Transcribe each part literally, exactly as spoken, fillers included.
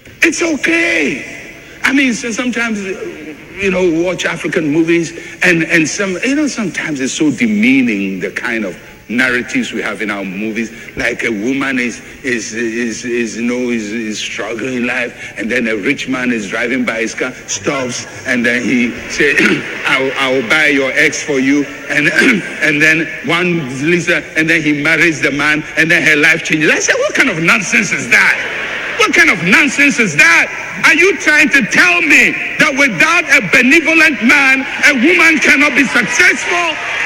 It's okay. I mean, so sometimes, you know, watch African movies, and, and some, you know, sometimes it's so demeaning, the kind of narratives we have in our movies. Like a woman is, is, is, is you know, is, is struggling in life, and then a rich man is driving by his car, stops, and then he says, I'll, I'll buy your ex for you. And, and then one Lisa, and then he marries the man, and then her life changes. I said, what kind of nonsense is that? What kind of nonsense is that? Are you trying to tell me that without a benevolent man, a woman cannot be successful?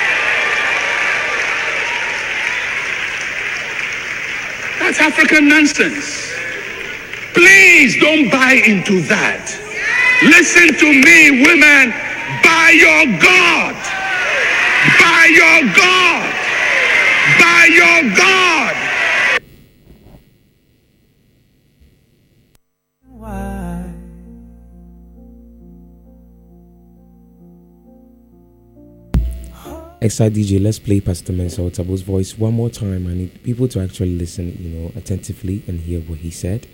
That's African nonsense. Please don't buy into that. Listen to me, women. Buy your God. Buy your God. Buy your God. Extra D J, let's play Pastor Mensah Otabul's voice one more time. I need people to actually listen, you know, attentively and hear what he said.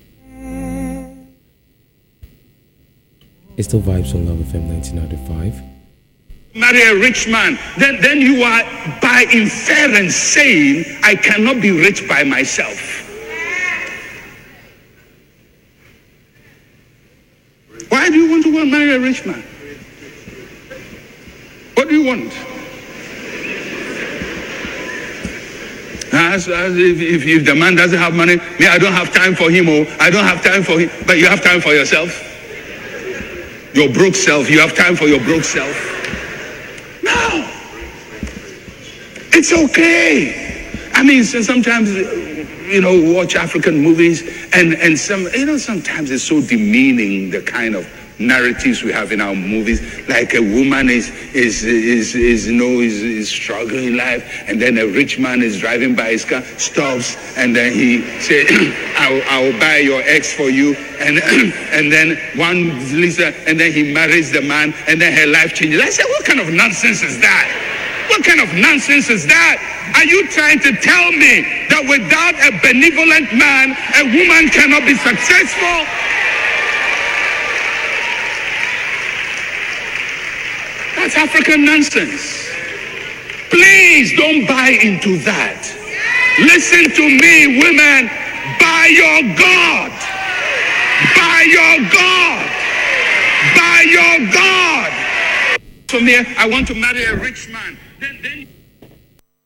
It's still Vibes on Love F M nineteen ninety-five. Marry a rich man, then, then you are by inference saying, I cannot be rich by myself. Why do you want to marry a rich man? What do you want? As, as if, if, if the man doesn't have money, me, I don't have time for him, or I don't have time for him, but you have time for yourself. Your broke self, you have time for your broke self. No. It's okay. I mean, so sometimes, you know, watch African movies, and, and some, you know, sometimes it's so demeaning, the kind of narratives we have in our movies. Like a woman is is is, is you know is, is struggling in life, and then a rich man is driving by his car, stops, and then he says, I'll, I'll buy your ex for you. And and then one Lisa, and then he marries the man, and then her life changes. I said, what kind of nonsense is that? What kind of nonsense is that? Are you trying to tell me that without a benevolent man, a woman cannot be successful? That's African nonsense. Please don't buy into that. Listen to me, women. Buy your God. Buy your God. Buy your God. For me, I want to marry a rich man. Then, then